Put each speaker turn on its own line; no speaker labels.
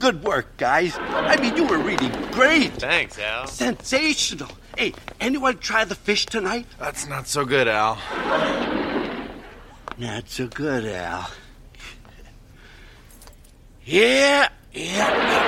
Good work, guys. I mean, you were reading great.
Thanks, Al.
Sensational. Hey, anyone try the fish tonight?
That's not so good, Al.
Not so good, Al. Yeah.